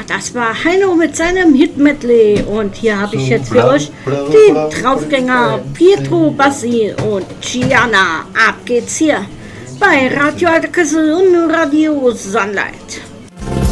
das war Heino mit seinem Hit-Medley. Und hier habe ich jetzt für euch die Draufgänger Pietro Bassi und Gianna. Ab geht's hier bei Radio Alter Kessel und Radio Sunlight.